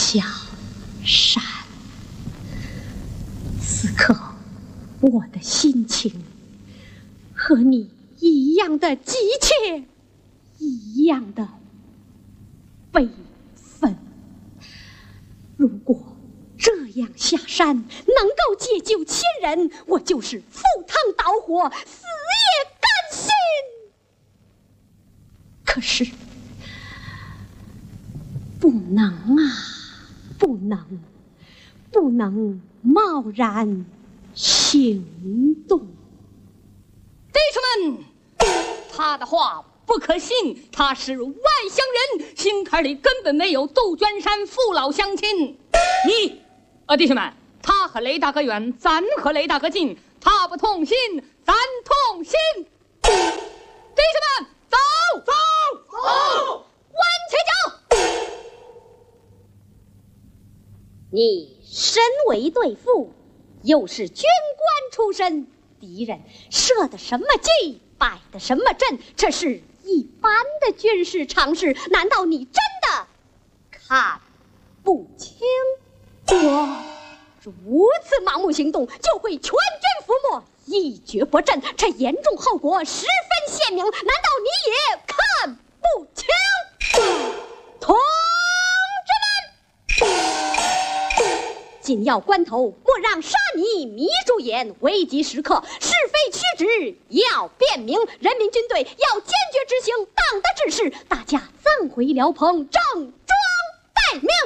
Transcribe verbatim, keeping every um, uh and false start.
小山。此刻，我的心情和你一样的急切，一样的悲愤。如果这样下山能够解救亲人，我就是赴汤蹈火，死也甘心。可是不能啊，不能，不能贸然行动。 弟兄们，他的话不可信，他是外乡人，心坎里根本没有杜鹃山父老乡亲。你，呃，弟兄们，他和雷大哥远，咱和雷大哥近，他不痛心，咱痛心。弟兄们，走走走，弯起脚。 你身为对付，又是军官出身，敌人设的什么计，摆的什么阵，这是一般的军事常识，难道你真的看不清？我如此盲目行动，就会全军覆没，一蹶不振，这严重后果十分鲜明，难道你也看不清？同志们，紧要关头，莫让杀你迷住眼，危急时刻，是非曲直要辨明，人民军队要坚决执行党的指示，大家暂回辽棚，整装待命。